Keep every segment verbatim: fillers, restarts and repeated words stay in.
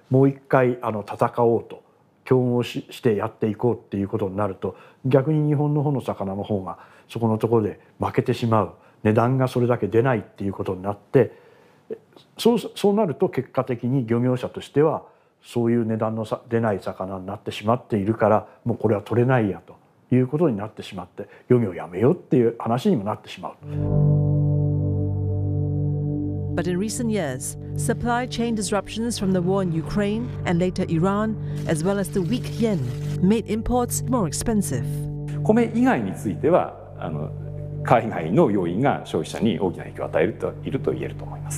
もう一回あの戦おうと競合ししてやっていこうっていうことになると、逆に日本の方の魚の方がそこのところで負けてしまう、値段がそれだけ出ないっていうことになって、そうそうなると結果的に漁業者としてはそういう値段のさ出ない魚になってしまっているから、もうこれは取れないやということになってしまって、漁業をやめようっていう話にもなってしまう。 But in recent years, supply chain disruptions from the war in Ukraine and later Iran, as well as the weak yen, made imports more expensive. 米以外については、あの海外の要因が消費者に大きな影響を与えるといると言えると思います。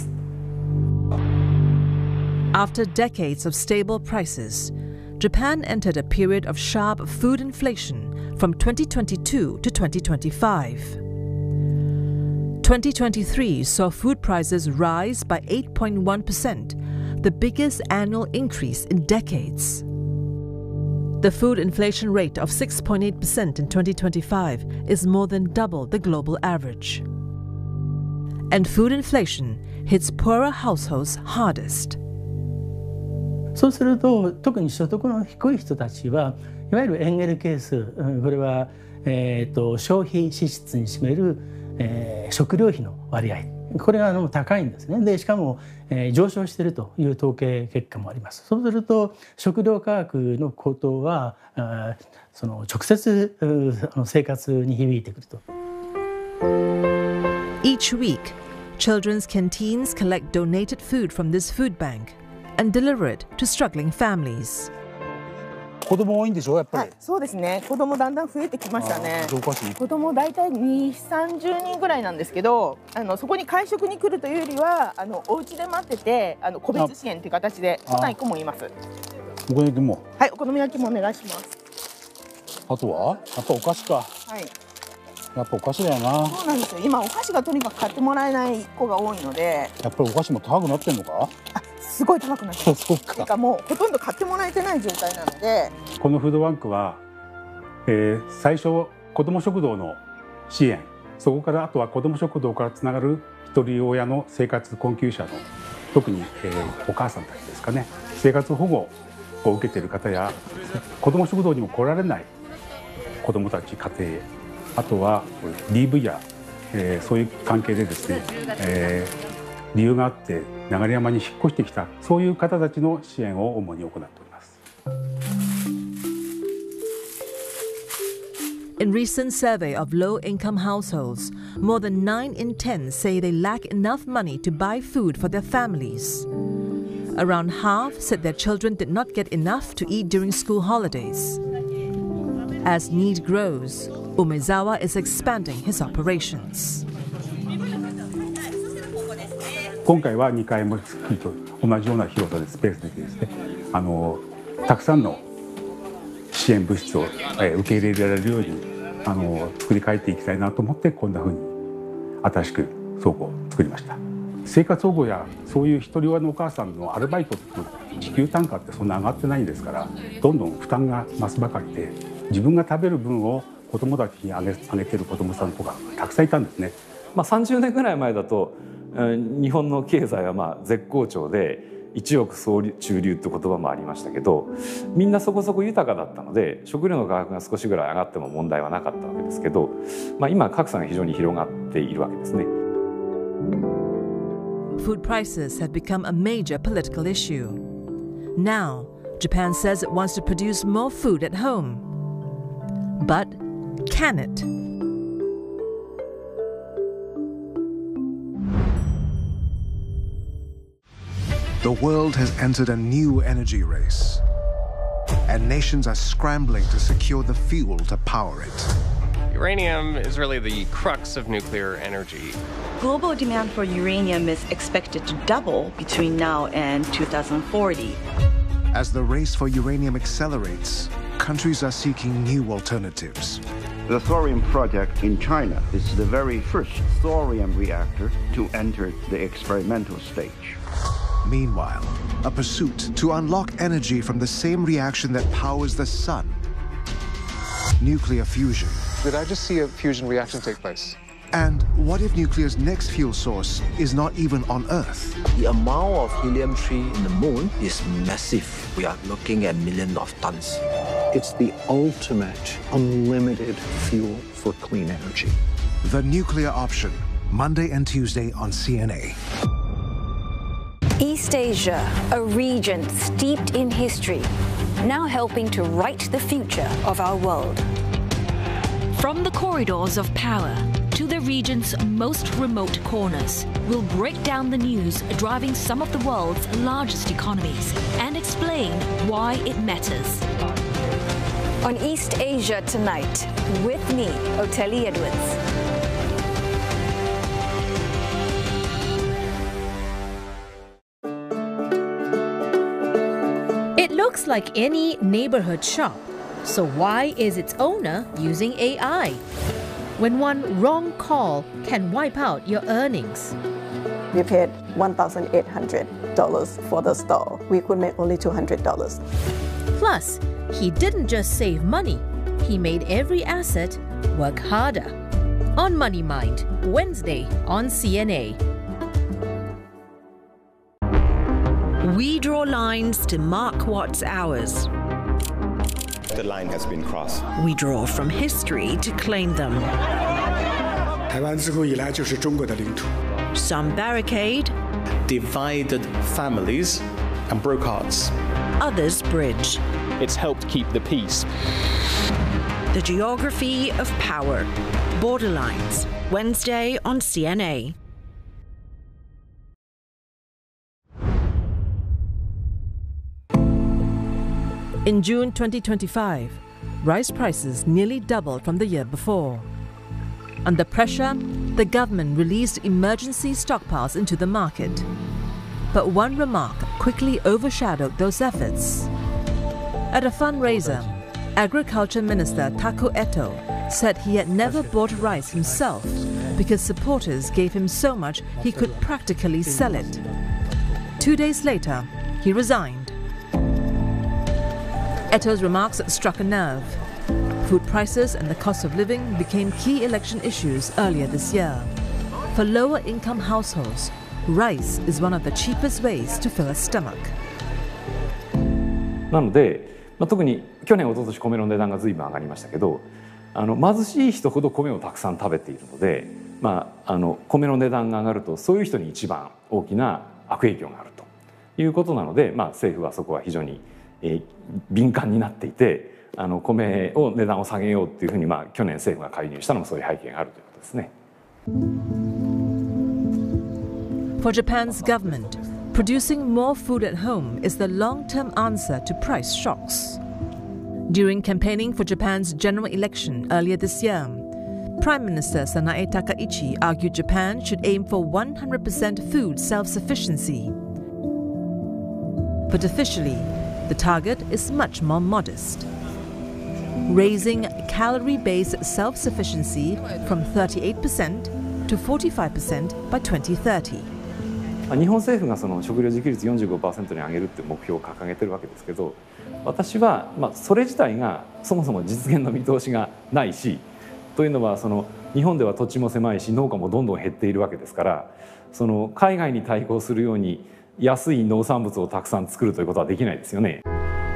After decades of stable prices, Japan entered a period of sharp food inflation from twenty twenty-two to twenty twenty-five.twenty twenty-three saw food prices rise by eight point one percent, the biggest annual increase in decades. The food inflation rate of six point eight percent in twenty twenty-five is more than double the global average. And food inflation hits poorer households hardest. そうすると、特に所得の低い人たちはいわゆるエンゲル係数、これは、えー、と消費支出に占めるえー、食料費の割合、これがあの高いんですね。でしかも、えー、上昇しているという統計結果もあります。そうすると食料価格の高騰はあその直接生活に響いてくると。 Each week, children's canteens collect donated food from this food bank and deliver it to struggling families. 子供多いんでしょやっぱり、はい、 そうですね。子供だんだん増えてきましたね。子供だいたいにじゅう、さんじゅうにんぐらいなんですけど、あのそこに会食に来るというよりはあのお家で待ってて、あの個別支援という形で来ない子もいます。 お好み焼きも、 はい、お好み焼きもお願いします。 あとはやっぱお菓子か。はい、やっぱお菓子だよな。 そうなんですよ。今お菓子がとにかく買ってもらえない子が多いので、 やっぱりお菓子も高くなってんのか。 すごい高くなってます。 そうか。 てかもうほとんど買ってもらえてない状態なので。 このフードバンクは、えー、最初子ども食堂の支援、そこからあとは子ども食堂からつながる一人親の生活困窮者の特に、えー、お母さんたちですかね、生活保護を受けている方や子ども食堂にも来られない子どもたち家庭、あとは ディーブイ や、えー、そういう関係でですね、えー理由があって流山に引っ越してきた、そういう方たちの支援を主に行っております。 In recent survey of low-income households, more than nine in ten say they lack enough money to buy food for their families. Around half said their children did not get enough to eat during school holidays. As need grows, Umezawa is expanding his operations. 今回はにかいも作りと同じような広さでスペースでですね、あのたくさんの支援物質を、えー、受け入れられるようにあの作り変えていきたいなと思って、こんなふうに新しく倉庫を作りました。生活保護やそういう一人親のお母さんのアルバイトの時給単価ってそんな上がってないんですから、どんどん負担が増すばかりで、自分が食べる分を子どもたちにあげ、あげてる子どもさんとかたくさんいたんですね。 まあ、さんじゅうねんぐらい前だと日本の経済はまあ絶好調で一億総中流って言葉もありましたけど、みんなそこそこ豊かだったので食料の価格が少しぐらい上がっても問題はなかったわけですけど、まあ、今格差が非常に広がっているわけですね。 Food prices have become a major political issue. Now, Japan says it wants to produce more food at home. But can it? The world has entered a new energy race, and nations are scrambling to secure the fuel to power it. Uranium is really the crux of nuclear energy. Global demand for uranium is expected to double between now and two thousand forty. As the race for uranium accelerates, countries are seeking new alternatives. The thorium project in China is the very first thorium reactor to enter the experimental stage. Meanwhile, a pursuit to unlock energy from the same reaction that powers the sun. Nuclear fusion. Did I just see a fusion reaction take place? And what if nuclear's next fuel source is not even on Earth? The amount of helium three in the moon is massive. We are looking at millions of tons. It's the ultimate unlimited fuel for clean energy. The Nuclear Option, Monday and Tuesday on C N A. East Asia, a region steeped in history, now helping to write the future of our world. From the corridors of power to the region's most remote corners, we'll break down the news driving some of the world's largest economies and explain why it matters. On East Asia Tonight, with me, Oteli Edwards. It looks like any neighborhood shop. So why is its owner using A I? When one wrong call can wipe out your earnings. We paid one thousand eight hundred dollars for the store. We could make only two hundred dollars. Plus, he didn't just save money, he made every asset work harder. On Money Mind, Wednesday on C N A. We draw lines to mark what's ours. The line has been crossed. We draw from history to claim them. 台湾自古以来就是中国的领土。 Some barricade, divided families, and broke hearts. Others bridge. It's helped keep the peace. The geography of power. Borderlines. Wednesday on C N A. In June twenty twenty-five, rice prices nearly doubled from the year before. Under pressure, the government released emergency stockpiles into the market. But one remark quickly overshadowed those efforts. At a fundraiser, Agriculture Minister Tako Eto said he had never bought rice himself because supporters gave him so much he could practically sell it. Two days later, he resigned. Eto's remarks struck a nerve. Food prices and the cost of living became key election issues earlier this year. For lower-income households, rice is one of the cheapest ways to fill a stomach. なので、まあ、特に去年一昨年米の値段が随分上がりましたけど、あの貧しい人ほど米をたくさん食べているので、まあ、あの米の値段が上がるとそういう人に一番大きな悪影響があるということなので、まあ、政府はそこは非常に、えー、敏感になっていて。あの米を値段を下げようっていうふうに、まあ、去年政府が介入したのもそういう背景があるということですね。 For Japan's government, producing more food at home is the long-term answer to price shocks. During campaigning for Japan's general election earlier this year, Prime Minister Sanae Takaichi argued Japan should aim for one hundred percent food self-sufficiency. But officially, the target is much more modest. Raising calorie-based self-sufficiency from thirty-eight percent to forty-five percent by twenty thirty. 日本政府がその食料自給率 よんじゅうごパーセント に上げるっていう目標を掲げてるわけですけど、私はまあそれ自体がそもそも実現の見通しがないし、というのはその日本では土地も狭いし農家もどんどん減っているわけですから、その海外に対抗するように安い農産物をたくさん作るということはできないですよね。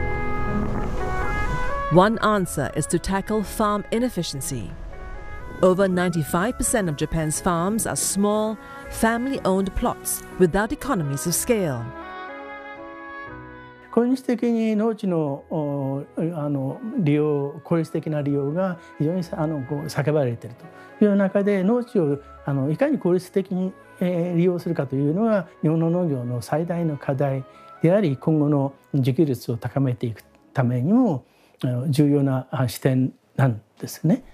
One answer is to tackle farm inefficiency. Over ninety-five percent of Japan's farms are small, family-owned plots without economies of scale. 効率的に農地のあの利用、効率的な利用が非常にあのこう叫ばれているという中で、農地をあのいかに効率的に、えー、利用するかというのが日本の農業の最大の課題であり、今後の自給率を高めていくためにも重要な視点なんですね。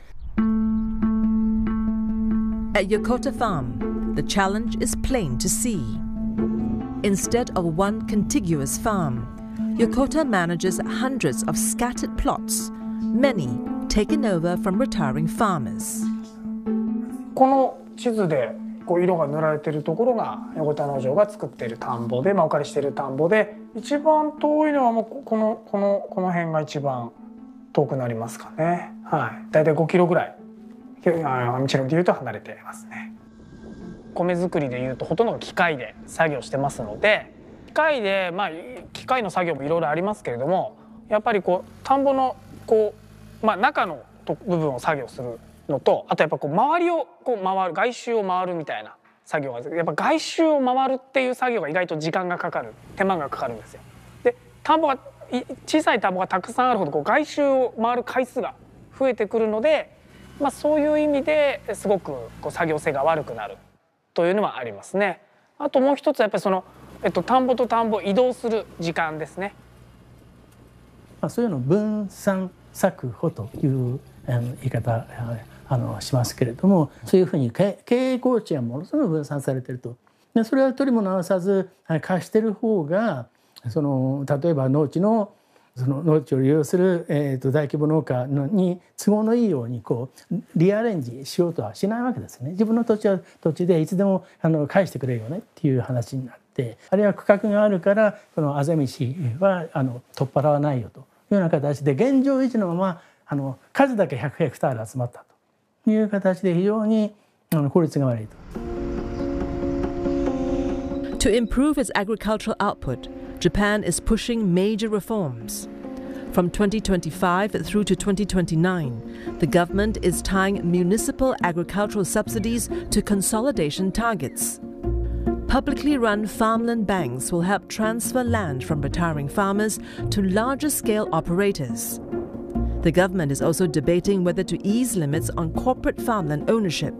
At Yokota Farm, the challenge is plain to see. Instead of one contiguous farm, Yokota manages hundreds of scattered plots, many taken over from retiring farmers. この地図でこう色が塗られているところが横田農場が作っている田んぼで、まあ、お借りしている田んぼで、一番遠いのはもうこのこのこの辺が一番遠くなりますかね。はい、だいたいごキロぐらいもちろんでいうと離れていますね。米作りでいうとほとんどが機械で作業してますので、機械でまあ機械の作業もいろいろありますけれども、やっぱりこう田んぼのこう、まあ、中の部分を作業するのと、あとやっぱこう周りをこう回る、外周を回るみたいな作業が、やっぱ外周を回るっていう作業が意外と時間がかかる、手間がかかるんですよ。で田んぼが小さい田んぼがたくさんあるほどこう外周を回る回数が増えてくるので、まあ、そういう意味ですごくこう作業性が悪くなるというのはありますね。あともう一つはやっぱりその、えっと、田んぼと田んぼを移動する時間ですね。 まあ、そういうのを分散作法という言い方あのしますけれども、そういうふうに経営工地がものすごく分散されていると。でそれは取りも直さず貸してる方が、その例えば農地のその農地を利用する、えー、と大規模農家のに都合のいいようにこうリアレンジしようとはしないわけですね。自分の土地は土地でいつでもあの返してくれるよねっていう話になって、あるいは区画があるからこのあぜ道はあの取っ払わないよというような形で現状維持のままあの数だけひゃくヘクタール集まったという形で非常にあの効率が悪いと。 To improve its agricultural output, Japan is pushing major reforms. From twenty twenty-five through to twenty twenty-nine, the government is tying municipal agricultural subsidies to consolidation targets. Publicly run farmland banks will help transfer land from retiring farmers to larger-scale operators. The government is also debating whether to ease limits on corporate farmland ownership.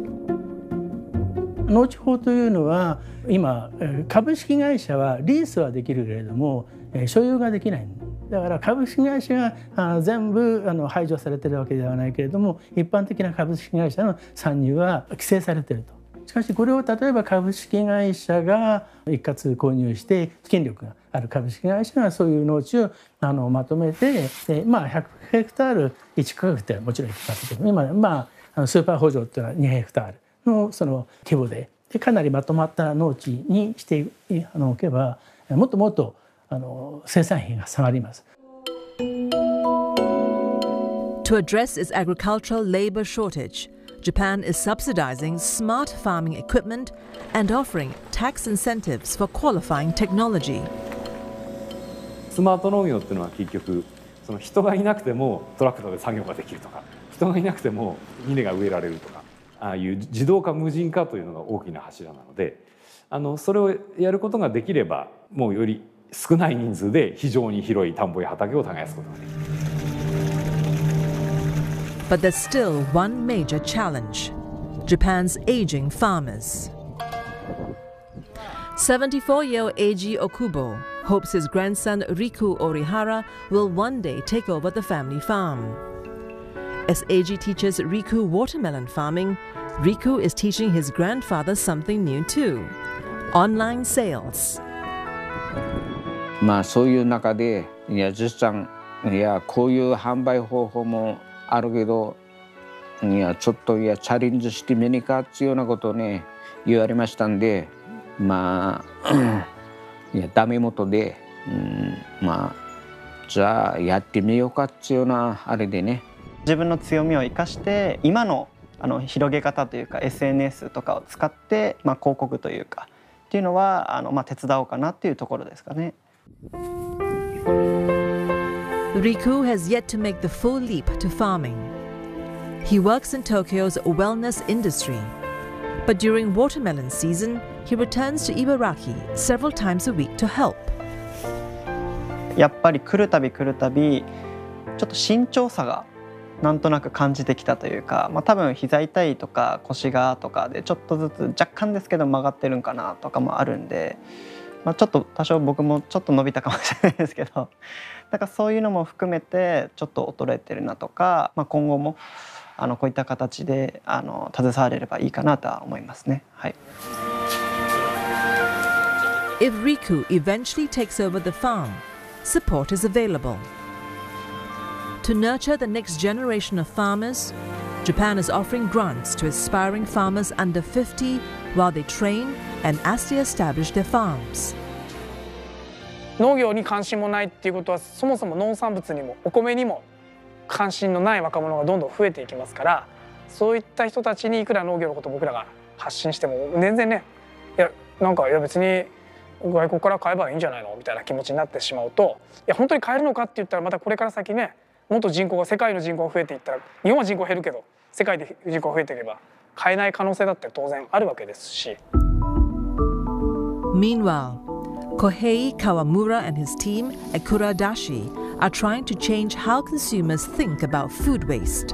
農地法というのは今株式会社はリースはできるけれども所有ができない。だから株式会社が全部あの排除されているわけではないけれども、一般的な株式会社の参入は規制されていると。しかしこれを例えば株式会社が一括購入して権力がある株式会社がそういう農地をあのまとめて、まあひゃくヘクタールいち区画ってもちろんいきますけど、今まあスーパー補助っていうのはにヘクタールのその規模で、でかなりまとまった農地にしておけばもっともっとあの生産費が下がります。 To address its agricultural labor shortage, Japan is subsidizing smart farming equipment and offering tax incentives for qualifying technology. スマート農業っていうのは結局その人がいなくてもトラクターで作業ができるとか、人がいなくても稲が植えられるとか、ああいう自動化無人化というのが大きな柱なので、あのそれをやることができればもうより少ない人数で非常に広い田んぼや畑を耕すことができる。 But there's still one major challenge: Japan's aging farmers. seventy-four-year-old Eiji Okubo hopes his grandson Riku Orihara will one day take over the family farm. As Eiji teaches Riku watermelon farming, Riku is teaching his grandfather something new too: online sales. まあそういう中で、いや実際いやこういう販売方法もあるけど、いやちょっといやチャレンジしてみにかっていうようなことをね言われましたんで、まあいやダメ元で、うん、まあじゃあやってみようかっていうようなあれでね。 自分の強みを生かして今のあの広げ方というか エスエヌエス とかを使って、まあ、広告というかっていうのはあの、まあ、手伝おうかなっていうところですかね。 Riku has yet to make the full leap to farming. He works in Tokyo's wellness industry, but during watermelon season, he returns to Ibaraki several times a week to help. やっぱり来るたび来るたびちょっと慎重さがなんとなく感じてきたというか、まあ、多分膝痛いとか腰がとかでちょっとずつ若干ですけど曲がってるんかなとかもあるんで、まあ、ちょっと多少僕もちょっと伸びたかもしれないですけど、だからそういうのも含めてちょっと衰えてるなとか、まあ、今後もあのこういった形であの携われればいいかなとは思いますね。はい。 If Riku eventually takes over the farm, support is available. To nurture the next generation of farmers, Japan is offering grants to aspiring farmers under fifty while they train and as they establish their farms. 農業に関心もないっていうことは、そもそも農産物にもお米にも関心のない若者がどんどん増えていきますから、 そういった人たちにいくら農業のことを僕らが発信しても全然ね、いやなんかいや別に外国から買えばいいんじゃないのみたいな気持ちになってしまうと、いや本当に買えるのかって言ったらまたこれから先ね、もっと人口が世界の人口が増えていったら、日本は人口減るけど世界で人口が増えていけば買えない可能性だって当然あるわけですし。 Meanwhile, Kohei Kawamura and his team at Kuradashi are trying to change how consumers think about food waste.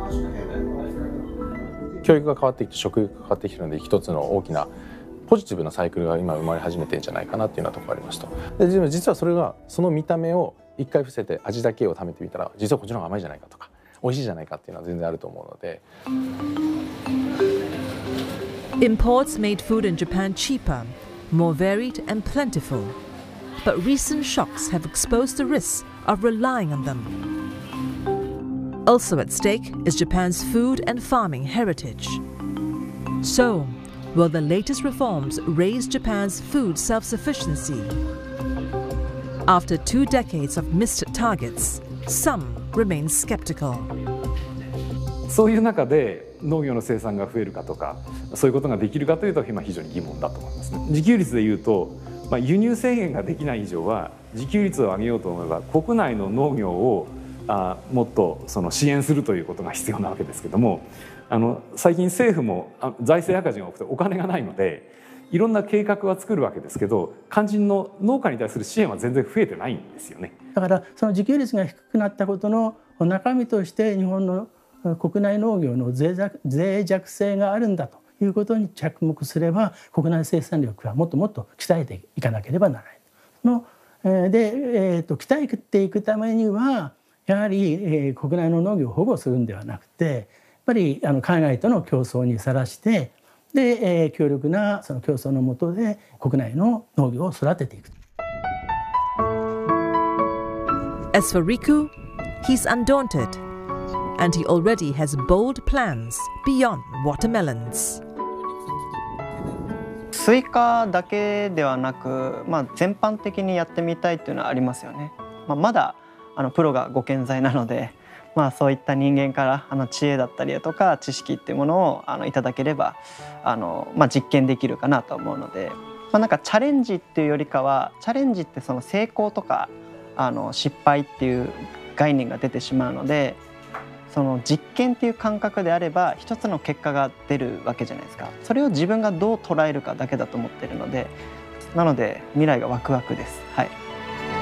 教育が変わってきて食育が変わってきているので、一つの大きなポジティブなサイクルが今生まれ始めてるんじゃないかなっていうようなところがありますと。で実はそれがその見た目を一回伏せて味だけを食べてみたら、実はこっちの方が甘いじゃないかとか美味しいじゃないかっていうのは全然あると思うので。 Imports made food in Japan cheaper, more varied and plentiful. But recent shocks have exposed the risks of relying on them. Also at stake is Japan's food and farming heritage. So, will the latest reforms raise Japan's food self-sufficiency? After two decades of missed targets, some remain skeptical. そういう中で農業の生産が増えるかとか、そういうことができるかというと今非常に疑問だと思いますね。自給率でいうと、まあ、輸入制限ができない以上は自給率を上げようと思えば国内の農業をあもっとその支援するということが必要なわけですけども、あの最近政府も財政赤字が多くてお金がないのでいろんな計画は作るわけですけど、肝心の農家に対する支援は全然増えてないんですよね。 だからその自給率が低くなったことの中身として日本の国内農業の脆弱、脆弱性があるんだということに着目すれば、国内生産力はもっともっと鍛えていかなければならないので、えー、と鍛えていくためにはやはり、えー、国内の農業を保護するんではなくて、やっぱりあの海外との競争にさらしてで、えー、強力なその競争の下で国内の農業を育てていく。 As for Riku, he's undaunted, and he already has bold plans beyond watermelons. スイカだけではなく、まあ、全般的にやってみたいっていうのはありますよね。まあ、まだあのプロがご健在なので、まあ、そういった人間からあの知恵だったりだとか知識っていうものをあのいただければあの、まあ、実験できるかなと思うので、まあ、なんかチャレンジっていうよりかはチャレンジってその成功とかあの失敗っていう概念が出てしまうので、その実験っていう感覚であれば一つの結果が出るわけじゃないですか。それを自分がどう捉えるかだけだと思ってるので、なので未来がワクワクです。はい。